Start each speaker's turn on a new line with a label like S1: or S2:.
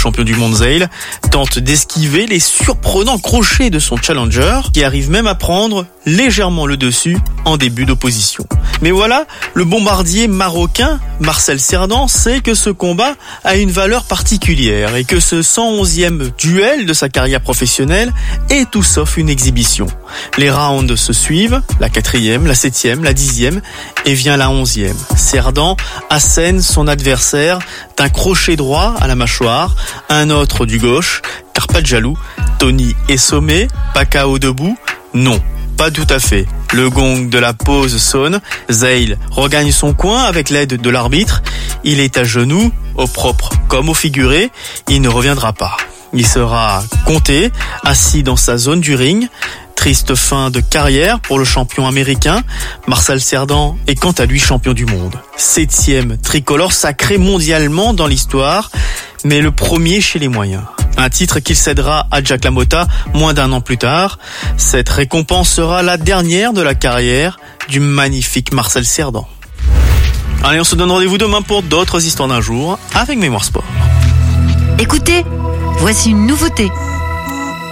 S1: champion du monde Zeil tente d'esquiver les surprenants crochets de son challenger qui arrive même à prendre légèrement le dessus en début d'opposition. Mais voilà, le bombardier marocain Marcel Cerdan sait que ce combat a une valeur particulière et que ce 111e duel de sa carrière professionnelle est tout sauf une exhibition. Les rounds se suivent, la 4e, la 7e, la 10e et vient la 11e. Cerdan assène son adversaire d'un crochet droit à la mâchoire, un autre du gauche, car pas de jaloux. Tony est sommé, pas KO debout, non. Pas tout à fait. Le gong de la pause sonne. Zeil regagne son coin avec l'aide de l'arbitre. Il est à genoux, au propre comme au figuré. Il ne reviendra pas. Il sera compté, assis dans sa zone du ring. Triste fin de carrière pour le champion américain. Marcel Cerdan est quant à lui champion du monde. 7e tricolore sacré mondialement dans l'histoire, mais le premier chez les moyens. Un titre qu'il cédera à Jack LaMotta moins d'un an plus tard. Cette récompense sera la dernière de la carrière du magnifique Marcel Cerdan. Allez, on se donne rendez-vous demain pour d'autres histoires d'un jour avec Mémoire Sport.
S2: Écoutez, voici une nouveauté.